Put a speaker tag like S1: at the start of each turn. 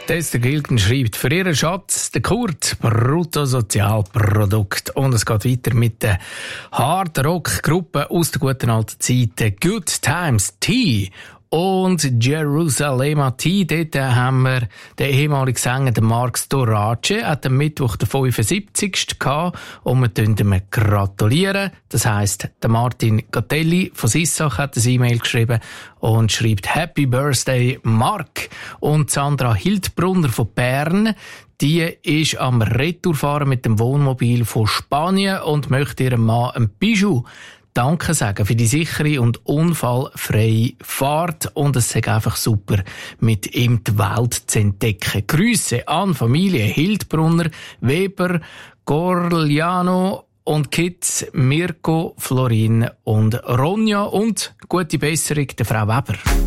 S1: Esther Gilgen schreibt für ihren Schatz, den Kurt, Bruttosozialprodukt. Und es geht weiter mit der Hard-Rock-Gruppe aus der guten alten Zeit, Good Times Tea. Und Jerusalem T, dort haben wir den ehemaligen Sänger, den Mark Storace, hat am Mittwoch den 75. gehabt und wir ihm gratulieren. Das heisst, der Martin Gatelli von Sissach hat ein E-Mail geschrieben und schreibt Happy Birthday Mark. Und Sandra Hildbrunner von Bern, die ist am Retourfahren mit dem Wohnmobil von Spanien und möchte ihrem Mann ein Bijou Danke sagen für die sichere und unfallfreie Fahrt. Und es ist einfach super, mit ihm die Welt zu entdecken. Grüße an Familie Hildbrunner, Weber, Gorliano und Kids Mirko, Florin und Ronja und gute Besserung der Frau Weber.